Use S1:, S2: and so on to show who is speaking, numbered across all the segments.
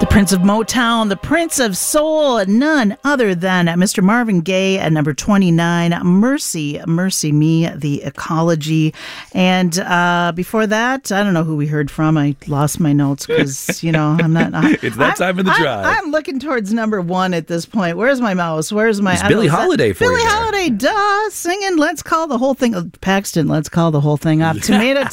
S1: Prince of Motown, the Prince of Soul, none other than Mr. Marvin Gaye at number 29, Mercy, Mercy Me, The Ecology. And before that, I don't know who we heard from. I lost my notes because, I'm not...
S2: It's that time of the drive.
S1: I'm looking towards number one at this point. Where's my mouse? Where's my...
S2: It's Billie Holiday for you.
S1: Billie Holiday, duh, singing Let's Call the Whole Thing... Paxton, let's call the whole thing up. Tomato.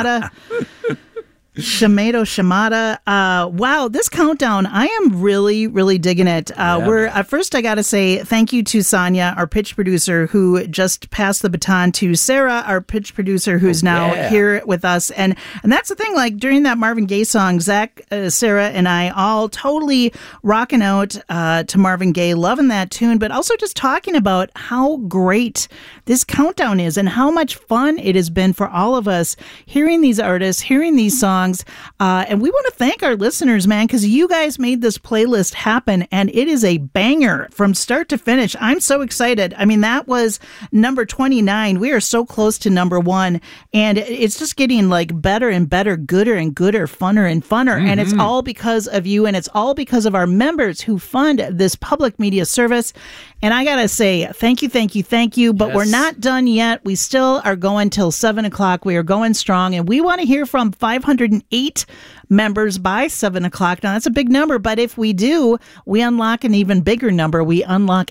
S1: Shamada. Wow, this countdown, I am really, really digging it. First, I got to say thank you to Sonia, our pitch producer, who just passed the baton to Sarah, our pitch producer, who's now here with us. And that's the thing, like during that Marvin Gaye song, Zach, Sarah, and I all totally rocking out to Marvin Gaye, loving that tune, but also just talking about how great this countdown is and how much fun it has been for all of us hearing these artists, hearing these songs. And we want to thank our listeners, man, because you guys made this playlist happen, and it is a banger from start to finish. I'm so excited. I mean, that was number 29. We are so close to number one, and it's just getting like better and better, gooder and gooder, funner and funner. Mm-hmm. And it's all because of you, and it's all because of our members who fund this public media service. And I got to say, thank you. But we're not done yet. We still are going till 7 o'clock. We are going strong, and we want to hear from 508 members by 7 o'clock. Now, that's a big number, but if we do, we unlock an even bigger number. We unlock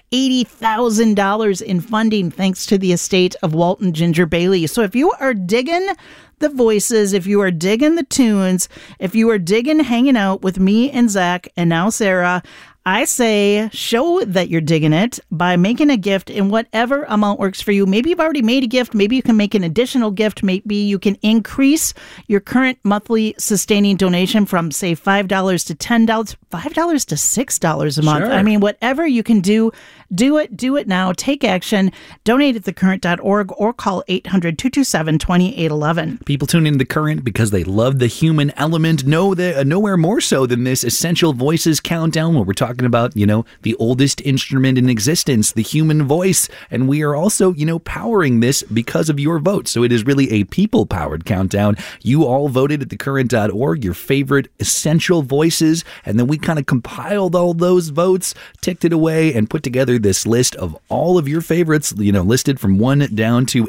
S1: $80,000 in funding thanks to the estate of Walton Ginger Bailey. So if you are digging the voices, if you are digging the tunes, if you are digging hanging out with me and Zach and now Sarah, I say show that you're digging it by making a gift in whatever amount works for you. Maybe you've already made a gift. Maybe you can make an additional gift. Maybe you can increase your current monthly sustaining donation from, say, $5 to $10, $5 to $6 a month.
S2: Sure.
S1: I mean, whatever you can do it now. Take action. Donate at thecurrent.org or call 800-227-2811.
S2: People tune into The Current because they love the human element. Nowhere more so than this Essential Voices Countdown, where we're talking about, the oldest instrument in existence, the human voice. And we are also, powering this because of your vote. So it is really a people-powered countdown. You all voted at thecurrent.org, your favorite essential voices. And then we kind of compiled all those votes, ticked it away, and put together this list of all of your favorites, listed from 1 down to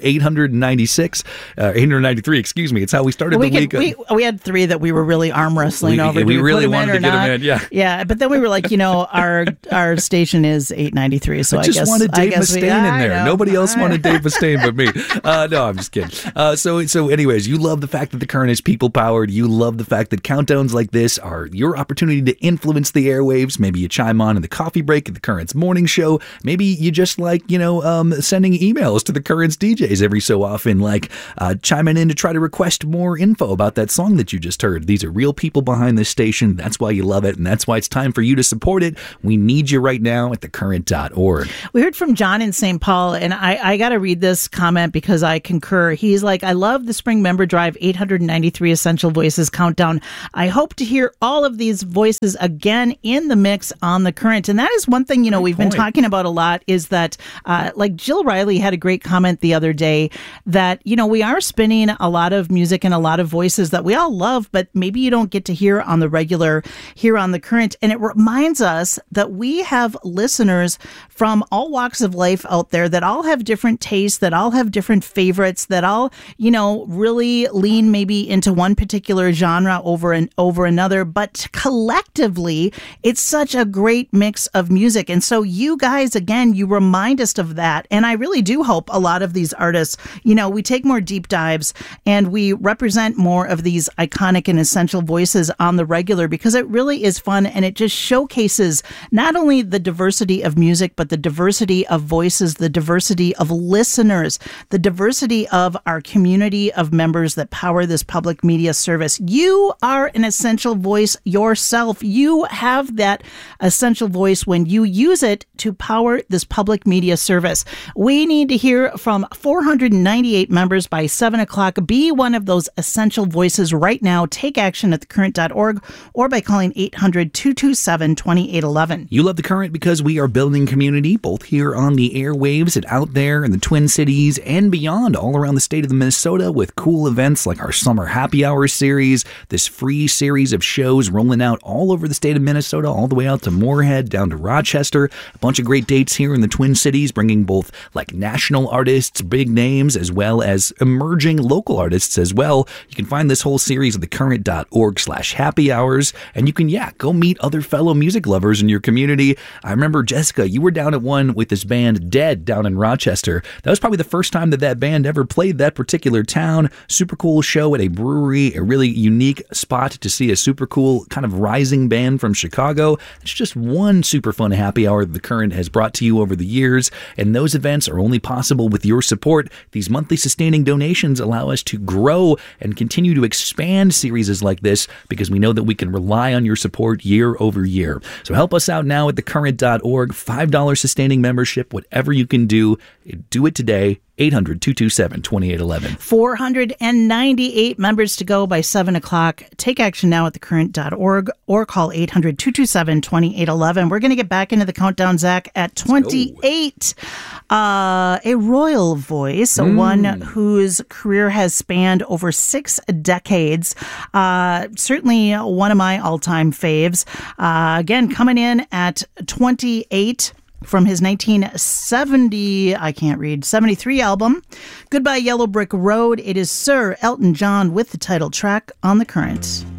S2: 893, excuse me. It's how we started the week.
S1: We had 3 that we were really arm wrestling over.
S2: We really wanted to get them in, yeah.
S1: Yeah, but then we were like, our station is 893, so I guess
S2: wanted Dave Mustaine in there. Nobody else wanted Dave Mustaine but me. No, I'm just kidding. So anyways, you love the fact that The Current is people-powered. You love the fact that countdowns like this are your opportunity to influence the airwaves. Maybe you chime on in the coffee break at The Current's morning show. Maybe you just like, sending emails to The Current's DJs every so often, like chiming in to try to request more info about that song that you just heard. These are real people behind this station. That's why you love it, and that's why it's time for you to support it. We need you right now at thecurrent.org.
S1: We heard from John in St. Paul, and I got to read this comment because I concur. He's like, I love the Spring Member Drive 893 Essential Voices Countdown. I hope to hear all of these voices again in the mix on The Current. And that is one thing, we've been talking about a lot, is that like Jill Riley had a great comment the other day that, we are spinning a lot of music and a lot of voices that we all love, but maybe you don't get to hear on the regular here on The Current. And it reminds us that we have listeners from all walks of life out there that all have different tastes, that all have different favorites, that all, really lean maybe into one particular genre over another. But collectively, it's such a great mix of music. And so you guys, again, you remind us of that. And I really do hope a lot of these artists, we take more deep dives and we represent more of these iconic and essential voices on the regular, because it really is fun and it just showcases not only the diversity of music, but the diversity of voices, the diversity of listeners, the diversity of our community of members that power this public media service. You are an essential voice yourself. You have that essential voice when you use it to power this public media service. We need to hear from 498 members by 7 o'clock. Be one of those essential voices right now. Take action at thecurrent.org or by calling 800-227-2811.
S2: You love The Current because we are building community, both here on the airwaves and out there in the Twin Cities and beyond, all around the state of Minnesota, with cool events like our Summer Happy Hour series, this free series of shows rolling out all over the state of Minnesota, all the way out to Moorhead, down to Rochester. A bunch of great dates here in the Twin Cities, bringing both like national artists, big names, as well as emerging local artists as well. You can find this whole series at thecurrent.org/happy hours, and you can, go meet other fellow music lovers in your community. I remember, Jessica, you were down at one with this band Dead down in Rochester. That was probably the first time that band ever played that particular town. Super cool show at a brewery, a really unique spot to see a super cool kind of rising band from Chicago. It's just one super fun happy hour that The Current has brought to you over the years, and those events are only possible with your support. These monthly sustaining donations allow us to grow and continue to expand series like this, because we know that we can rely on your support year over year. So help us out now at thecurrent.org. $5 sustaining membership, whatever you can do it today. 800-227-2811.
S1: 498 members to go by 7 o'clock. Take action now at thecurrent.org or call 800-227-2811. We're going to get back into the countdown, Zach, at 28. A royal voice, one whose career has spanned over 6 decades. Certainly one of my all-time faves. Again, coming in at 28. From his 1973 album, Goodbye Yellow Brick Road, it is Sir Elton John with the title track on The Current.